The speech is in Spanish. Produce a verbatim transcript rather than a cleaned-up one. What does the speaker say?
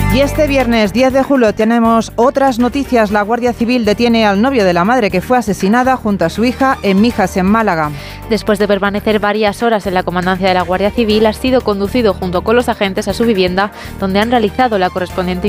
Y este viernes diez de julio tenemos otras noticias. La Guardia Civil detiene al novio de la madre que fue asesinada junto a su hija en Mijas, en Málaga. Después de permanecer varias horas en la comandancia de la Guardia Civil, ha sido conducido junto con los agentes a su vivienda, donde han realizado la correspondiente